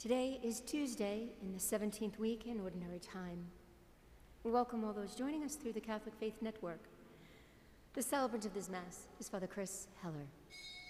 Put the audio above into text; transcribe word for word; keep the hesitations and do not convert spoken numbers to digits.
Today is Tuesday in the seventeenth week in Ordinary Time. We welcome all those joining us through the Catholic Faith Network. The celebrant of this Mass is Father Chris Heller.